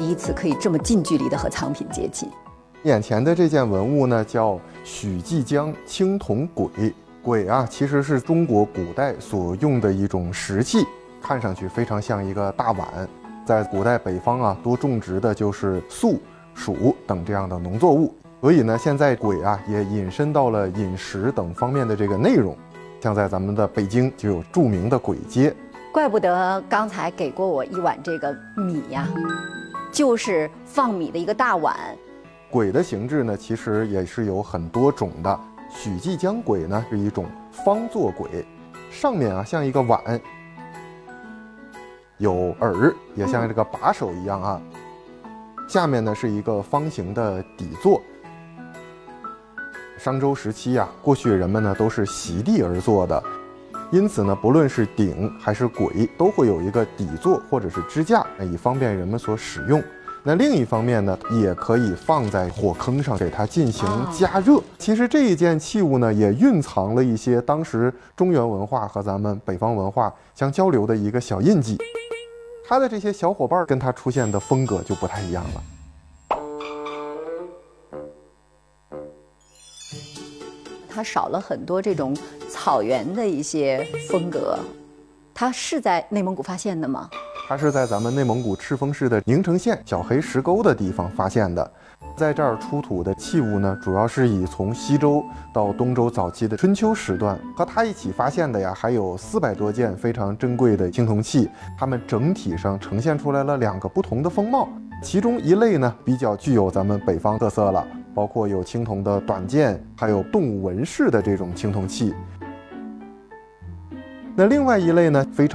第一次可以这么近距离的和藏品接近。 眼前的这件文物呢，叫许继江青铜簋。簋啊，其实是中国古代所用的一种石器，看上去非常像一个大碗。在古代北方啊，多种植的就是粟、黍等这样的农作物，所以呢，现在簋啊也引申到了饮食等方面的这个内容。像在咱们的北京就有著名的簋街。 怪不得刚才给过我一碗这个米呀，就是放米的一个大碗。 簋的形制呢，其实也是有很多种的。许继江簋呢是一种方座簋，上面啊像一个碗，有耳，也像这个把手一样啊。下面呢是一个方形的底座。商周时期啊，过去人们呢都是席地而坐的，因此呢，不论是鼎还是簋，都会有一个底座或者是支架，以方便人们所使用。那另一方面呢，也可以放在火坑上给它进行加热。其实这一件器物呢，也蕴藏了一些当时中原文化和咱们北方文化相交流的一个小印记。它的这些小伙伴跟它出现的风格就不太一样了。 它少了很多这种草原的一些风格。它是在内蒙古发现的吗？ 它是在咱们内蒙古赤峰市的宁城县小黑石沟的地方发现的。在这儿出土的器物呢，主要是以从西周到东周早期的春秋时段，和它一起发现的呀，还有400多件非常珍贵的青铜器。它们整体上呈现出来了2个不同的风貌，其中一类呢比较具有咱们北方特色了，包括有青铜的短剑，还有动物纹饰的这种青铜器。那另外一类呢，非常